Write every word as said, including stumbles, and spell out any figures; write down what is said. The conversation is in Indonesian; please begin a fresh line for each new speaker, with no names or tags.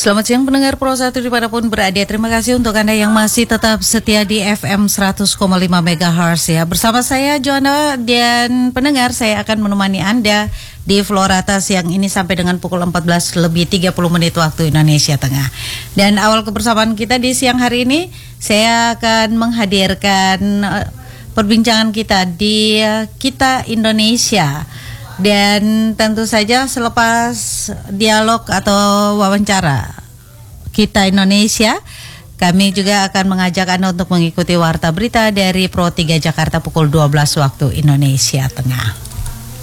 Selamat siang pendengar Pro satu dimanapun berada. Terima kasih untuk Anda yang masih tetap setia di F M seratus koma lima megahertz ya. Bersama saya Joanna dan pendengar, saya akan menemani Anda di Florata siang ini sampai dengan pukul empat belas lebih tiga puluh menit waktu Indonesia Tengah. Dan awal kebersamaan kita di siang hari ini, saya akan menghadirkan uh, perbincangan kita di uh, Kita Indonesia. Dan tentu saja selepas dialog atau wawancara Kita Indonesia, kami juga akan mengajak Anda untuk mengikuti warta berita dari Pro tiga Jakarta pukul dua belas waktu Indonesia Tengah.